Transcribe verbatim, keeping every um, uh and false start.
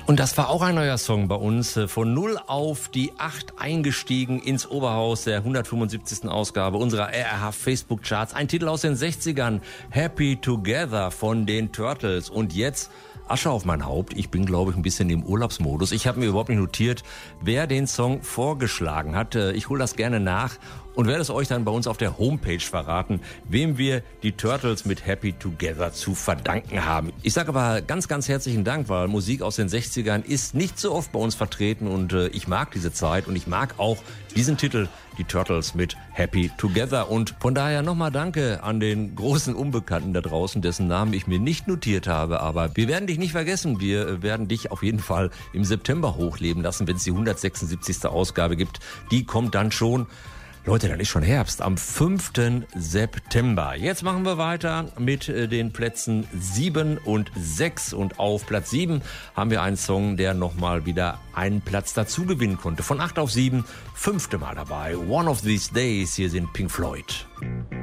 Und das war auch ein neuer Song bei uns, von null auf die acht eingestiegen ins Oberhaus der hundertfünfundsiebzigsten Ausgabe unserer R R H Facebook Charts. Ein Titel aus den sechzigern, Happy Together von den Turtles. Und jetzt Asche auf mein Haupt. Ich bin, glaube ich, ein bisschen im Urlaubsmodus. Ich habe mir überhaupt nicht notiert, wer den Song vorgeschlagen hat. Ich hole das gerne nach und werde es euch dann bei uns auf der Homepage verraten, wem wir die Turtles mit Happy Together zu verdanken haben. Ich sage aber ganz, ganz herzlichen Dank, weil Musik aus den sechzigern ist nicht so oft bei uns vertreten und äh, ich mag diese Zeit und ich mag auch diesen Titel, die Turtles mit Happy Together. Und von daher nochmal Danke an den großen Unbekannten da draußen, dessen Namen ich mir nicht notiert habe. Aber wir werden dich nicht vergessen. Wir werden dich auf jeden Fall im September hochleben lassen, wenn es die hundertsechsundsiebzigste Ausgabe gibt. Die kommt dann schon. Leute, dann ist schon Herbst, am fünften September. Jetzt machen wir weiter mit den Plätzen sieben und sechs. Und auf Platz sieben haben wir einen Song, der nochmal wieder einen Platz dazu gewinnen konnte. Von acht auf sieben, fünfte Mal dabei. One of These Days, hier sind Pink Floyd.